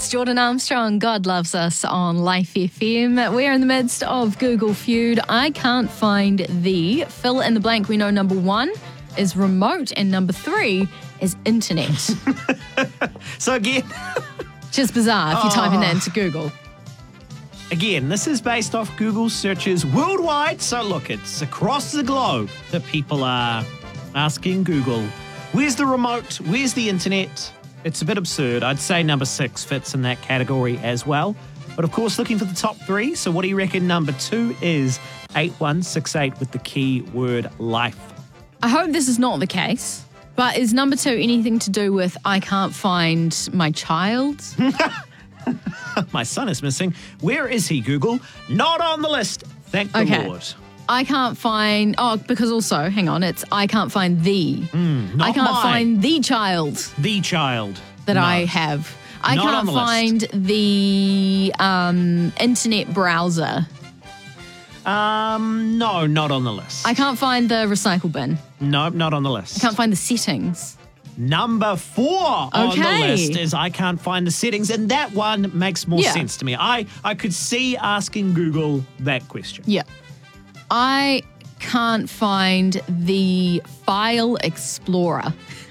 It's Jordan Armstrong. God loves us on Life FM. We're in the midst of Google Feud. I can't find the fill in the blank. We know number 1 is remote and number 3 is internet. So again... Just bizarre if you're typing that into Google. Again, this is based off Google searches worldwide. So look, it's across the globe that people are asking Google, where's the remote? Where's the internet? It's a bit absurd. I'd say number 6 fits in that category as well. But of course, looking for the top 3. So what do you reckon number 2 is? 8168 with the keyword life. I hope this is not the case. But is number 2 anything to do with I can't find my child? My son is missing. Where is he, Google? Not on the list. Thank the Lord. I can't find... Oh, because also, hang on, it's I can't find the. Not I can't mine. find the child The child. that No. I have. I Not on can't the list. find the internet browser. No, not on the list. I can't find the recycle bin. No, not on the list. I can't find the settings. Number 4 on the Okay. list is I can't find the settings, and that one makes more Yeah. sense to me. I could see asking Google that question. Yeah. I can't find the file explorer.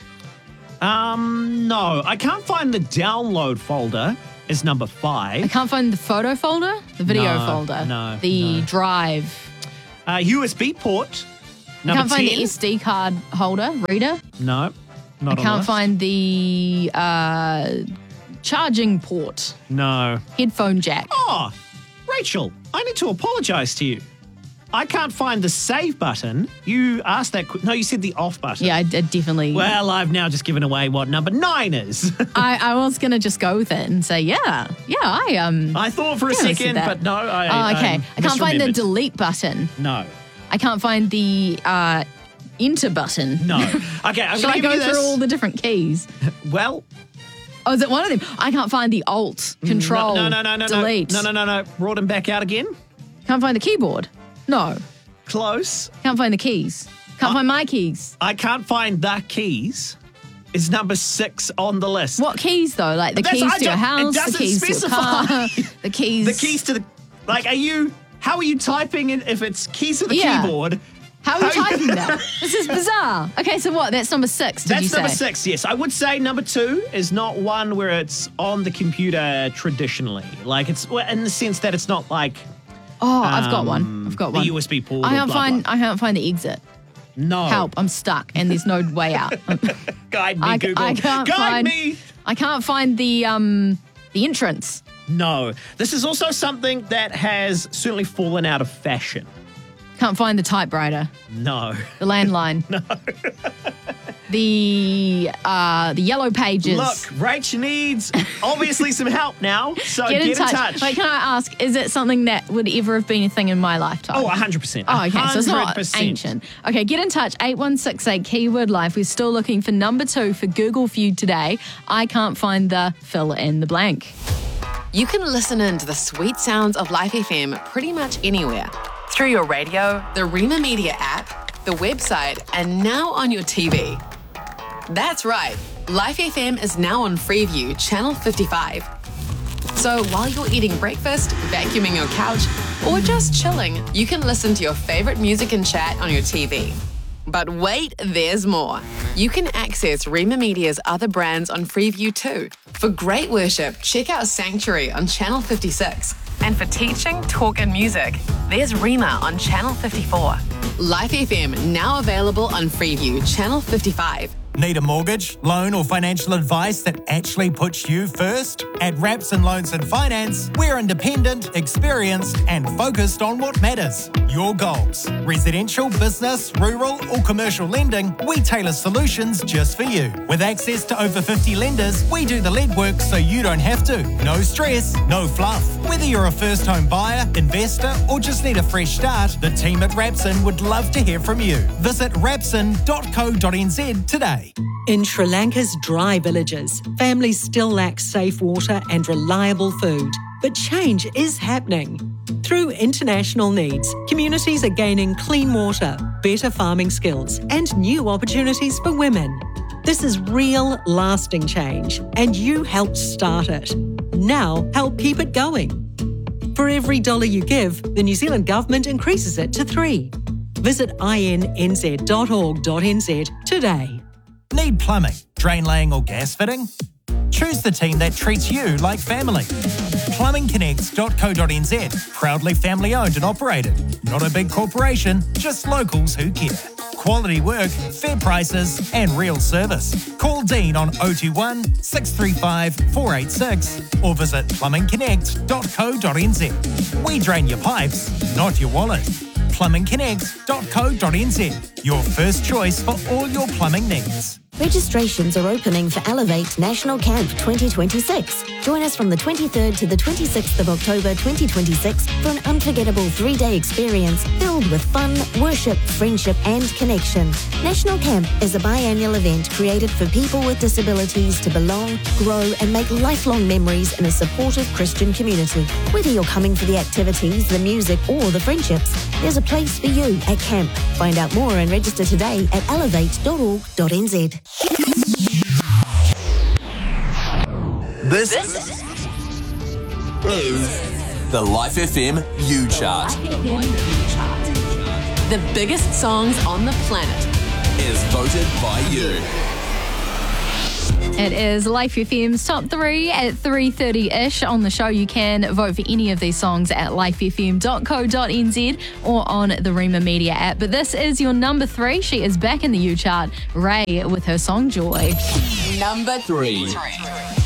No, I can't find the download folder is number 5. I can't find the photo folder, the video No, folder, no, the no. drive. USB port, I number can't find 10. the SD card holder, reader. No, not I on the can't list. find the charging port, No. headphone jack. Oh, Rachel, I need to apologize to you. I can't find the save button. You asked that. No, you said the off button. Yeah, I did definitely. Well, I've now just given away what number 9 is. I was going to just go with it and say, I I thought for a Yeah, I said second, that. but no. okay. I can't find the misremembered. delete button. No. I can't find the enter button. No. Okay, I'm Shall going I to give you go this. through all the different keys? Well, Oh, is it one of them? I can't find the alt, control, no, delete. No. Brought him back out again. Can't find the keyboard. No. Close. Can't find the keys. Can't find my keys. I can't find the keys. Is number 6 on the list. What keys though? Like the That's- keys I to your don't- it house, the doesn't keys to your car, specify. the keys. The keys to the... Like, how are you typing in if it's keys to the Yeah. keyboard? How are you typing that? This is bizarre. Okay, so what? That's number 6, did you That's say? number 6, yes. I would say number 2 is not one where it's on the computer traditionally. Like, it's well, in the sense that it's not like... Oh, I've got one. the USB port. I or can't blah, find. blah. I can't find the exit. No. Help! I'm stuck, and there's no way out. Guide me, Google. I can't Guide find. me. I can't find the entrance. No. This is also something that has certainly fallen out of fashion. Can't find the typewriter. No. The landline. No. The yellow pages. Look, Rach needs obviously some help now, so Get in touch. Wait, can I ask? Is it something that would ever have been a thing in my lifetime? Oh, 100%. Oh, okay, so it's not 100%. ancient. Okay, get in touch, 8168 keyword life. We're still looking for number 2 for Google Feud today. I can't find the fill in the blank. You can listen in to the sweet sounds of Life FM pretty much anywhere. Through your radio, the Rima Media app, the website, and now on your TV. That's right, Life FM is now on Freeview, Channel 55. So while you're eating breakfast, vacuuming your couch, or just chilling, you can listen to your favorite music and chat on your TV. But wait, there's more. You can access Rima Media's other brands on Freeview too. For great worship, check out Sanctuary on Channel 56. And for teaching, talk and music, there's Rima on Channel 54. Life FM now available on Freeview, Channel 55. Need a mortgage, loan, or financial advice that actually puts you first? At Rapson Loans and Finance, we're independent, experienced, and focused on what matters. Your goals. Residential, business, rural, or commercial lending, we tailor solutions just for you. With access to over 50 lenders, we do the lead work so you don't have to. No stress, no fluff. Whether you're a first home buyer, investor, or just need a fresh start, the team at Rapson would love to hear from you. Visit rapson.co.nz today. In Sri Lanka's dry villages, families still lack safe water and reliable food. But change is happening. Through international needs, communities are gaining clean water, better farming skills, and new opportunities for women. This is real, lasting change, and you helped start it. Now help keep it going. For every $1 you give, the New Zealand Government increases it to 3. Visit innz.org.nz today. Need plumbing, drain laying or gas fitting? Choose the team that treats you like family. Plumbingconnects.co.nz, proudly family owned and operated. Not a big corporation, just locals who care. Quality work, fair prices and real service. Call Dean on 021 635 486 or visit plumbingconnects.co.nz. We drain your pipes, not your wallet. plumbingconnects.co.nz, your first choice for all your plumbing needs. Registrations are opening for Elevate National Camp 2026. Join us from the 23rd to the 26th of October 2026 for an unforgettable 3-day experience filled with fun, worship, friendship and connection. National Camp is a biannual event created for people with disabilities to belong, grow and make lifelong memories in a supportive Christian community. Whether you're coming for the activities, the music or the friendships, there's a place for you at camp. Find out more and register today at elevate.org.nz. This is the Life FM U Chart. The biggest songs on the planet Is voted by you. It is Life FM's Top 3 at 3:30-ish. On the show, you can vote for any of these songs at lifefm.co.nz or on the Rima Media app. But this is your number 3. She is back in the U Chart, Ray, with her song Joy. number 3.